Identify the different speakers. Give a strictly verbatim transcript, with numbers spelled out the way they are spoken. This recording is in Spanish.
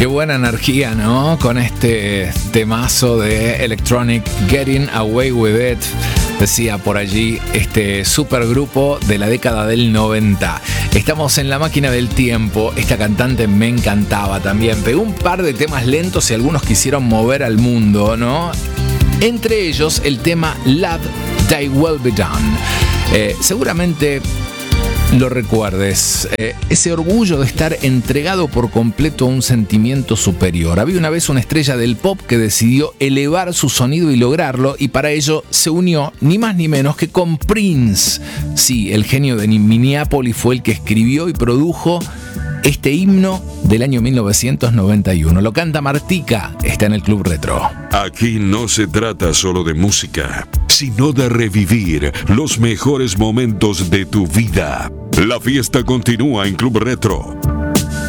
Speaker 1: Qué buena energía, ¿no? Con este temazo de Electronic, Getting Away With It. Decía por allí este supergrupo de la década del noventa. Estamos en la máquina del tiempo. Esta cantante me encantaba también. Pegó un par de temas lentos y algunos quisieron mover al mundo, ¿no? Entre ellos el tema Love, Thy Will Be Done. Eh, seguramente lo recuerdes, eh, ese orgullo de estar entregado por completo a un sentimiento superior. Había una vez una estrella del pop que decidió elevar su sonido y lograrlo, y para ello se unió ni más ni menos que con Prince. Sí, el genio de Minneapolis fue el que escribió y produjo este himno del año mil novecientos noventa y uno. Lo canta Martika, está en el Club Retro.
Speaker 2: Aquí no se trata solo de música, sino de revivir los mejores momentos de tu vida. La fiesta continúa en Club Retro.